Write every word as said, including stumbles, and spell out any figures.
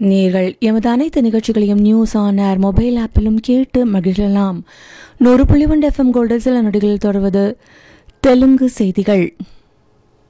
நீங்கள் எமது அனைத்து நிகழ்ச்சிகளையும் நியூஸ் ஆன் ஏர் மொபைல் ஆப்பிலும் கேட்டு மகிழலாம். நூறு புள்ளி ஒன்று எஃப்எம் கோல்டு சில நொடிகளில் தொடர்வது தெலுங்கு செய்திகள்.